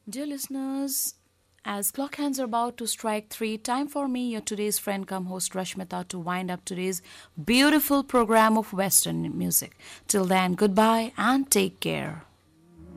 Dear listeners, as clock hands are about to strike 3, time for me, your today's friend come host Rashmita, to wind up today's beautiful program of Western music. Till then, goodbye and take care.